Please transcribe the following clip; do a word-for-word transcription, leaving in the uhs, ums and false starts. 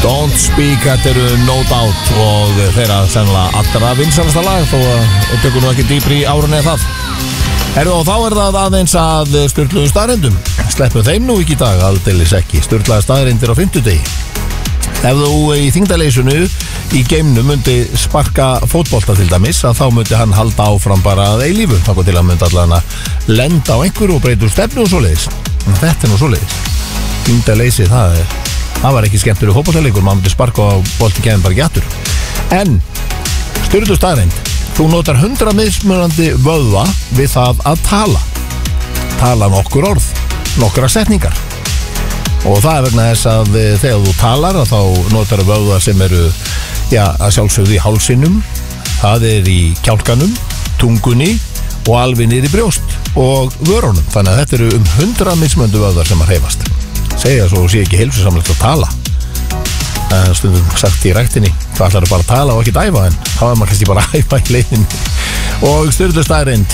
Don't Speak, þetta eru No Doubt og þeirra sennilega allra vinsalasta lag þó að tökum nú ekki dýpri í árunni eða það. Herðu, og þá er það aðeins að sturluðu staðreyndum. Sleppum þeim nú ekki í dag, aldeilis ekki. Sturlaða staðreyndir á fimmtudegi. Ef þú í þyngdarleysinu í geimnum myndi sparka fótbolta til dæmis, að þá myndi hann halda áfram bara að eilífu. Þá kom til að myndi allan að lenda á einhverju og breyta úr stefnu og svoleiðis. En þetta er nú svoleiðis. Þyngdarleysi, það er það var ekki skemmtur í fótboltaleikur, maður myndi sparka á bolti kemur bara ekki aftur. En sturluðu staðreynd, þú notar hundrað mismunandi vöðva við það að tala. Tala nokkur orð, nokkra setningar. Og það er vegna þess að þegar þú talar að þá notar vöðva sem eru, já, að sjálfsögðu í hálsinum, það er í kjálkanum, tungunni og alveg niður í brjóst og vörunum. Þannig að þetta eru um hundrað mismunandi vöðvar sem að hreyfast. Segja svo sé ekki heilsusamlegt að tala. Það er stundum sagt í ræktinni, það ætlar bara að tala og ekki dæfa, en þá er maður kannski bara að æfa í leiðinni. Og sturluðu staðreynd,